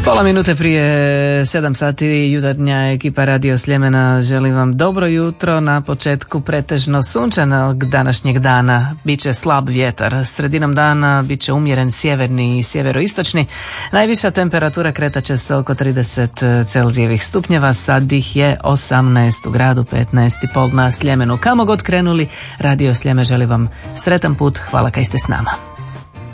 Pola minute prije 7 sati jutarnja ekipa Radio Sljemena želi vam dobro jutro na početku pretežno sunčanog današnjeg dana. Biće slab vjetar, sredinom dana biće umjeren sjeverni i sjeveroistočni. Najviša temperatura kretat će se oko 30 Celzijevih stupnjeva, sad ih je 18 u gradu, 15,5 na Sljemenu. Kamo god krenuli, Radio Sljeme želi vam sretan put, hvala kaj ste s nama.